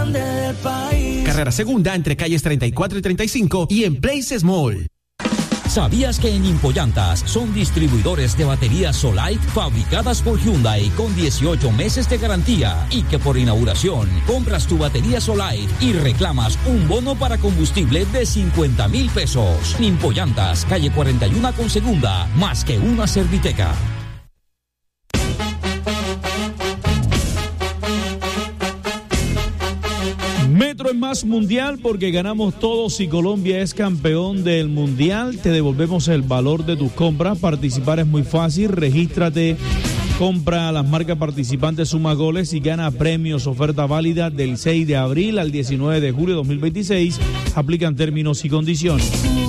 grande del país. Carrera Segunda entre calles 34 y 35 y en Places Mall. ¿Sabías que en Impollantas son distribuidores de baterías Solite fabricadas por Hyundai con 18 meses de garantía y que por inauguración compras tu batería Solite y reclamas un bono para combustible de 50,000 pesos? Impollantas, calle 41 con Segunda, más que una Serviteca. Metro es más mundial porque ganamos todos y Colombia es campeón del mundial. Te devolvemos el valor de tus compras. Participar es muy fácil. Regístrate, compra las marcas participantes, suma goles y gana premios. Oferta válida del 6 de abril al 19 de julio de 2026. Aplican términos y condiciones.